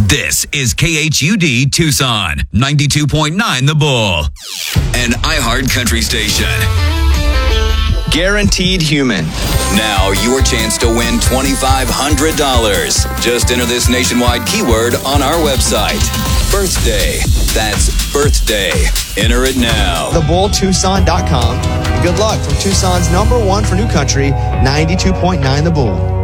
This is KHUD Tucson, 92.9 The Bull, an iHeart country station. Guaranteed Human. Now your chance to win $2,500. Just enter this nationwide keyword on our website. Birthday. That's birthday. Enter it now. TheBullTucson.com. Good luck from Tucson's #1 for new country, 92.9 The Bull.